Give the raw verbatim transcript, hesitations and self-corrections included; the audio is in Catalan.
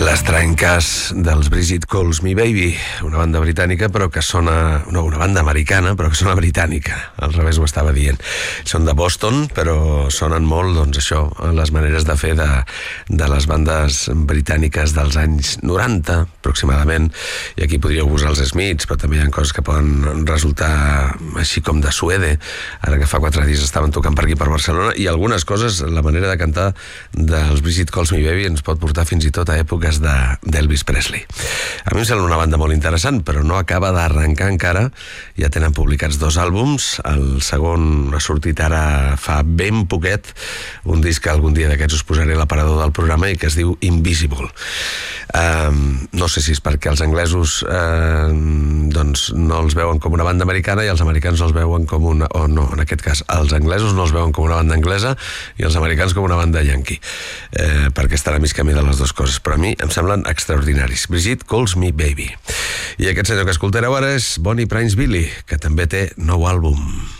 Les trenques dels Bridget Calls Me Baby, una banda britànica però que sona... No, una banda americana però que sona britànica, al revés ho estava dient. Són de Boston però sonen molt, doncs això, les maneres de fer de, de les bandes britàniques dels anys noranta, aproximadament, i aquí podríeu posar els Smiths, però també hi ha coses que poden resultar així com de Suede, ara que fa quatre dies estaven tocant per aquí per Barcelona, i algunes coses, la manera de cantar dels Bridget Calls Me Baby ens pot portar fins i tot a èpoques d'Elvis Presley. A mi em sembla una banda molt interessant, però no acaba d'arrencar encara. Ja tenen publicats dos àlbums, el segon ha sortit ara fa ben poquet, un disc que algun dia d'aquests us posaré a l'aparador del programa i que es diu Invisible. Um, no sé si és perquè els anglesos uh, doncs no els veuen com una banda americana i els americans no els veuen com una... o no, en aquest cas, els anglesos no els veuen com una banda anglesa i els americans com una banda yankee, eh, perquè estan a mig camí de les dues coses, però a mi em semblen extraordinaris. Bridget Calls Me Baby. I aquest senyor que escoltareu ara és Bonnie Prince Billy, que també té nou àlbum.